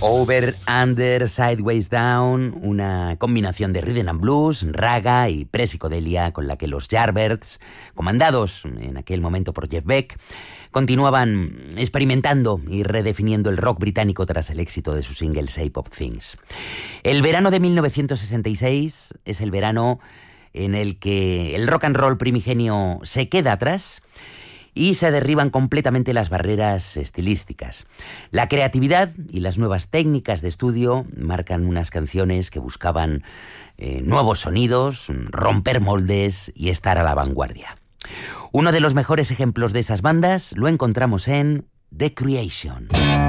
Over, Under, Sideways Down, una combinación de rhythm and blues, raga y pre-psicodelia con la que los Yardbirds, comandados en aquel momento por Jeff Beck, continuaban experimentando y redefiniendo el rock británico tras el éxito de su single Shape of Things. El verano de 1966 es el verano en el que el rock and roll primigenio se queda atrás y se derriban completamente las barreras estilísticas. La creatividad y las nuevas técnicas de estudio marcan unas canciones que buscaban nuevos sonidos, romper moldes y estar a la vanguardia. Uno de los mejores ejemplos de esas bandas lo encontramos en The Creation.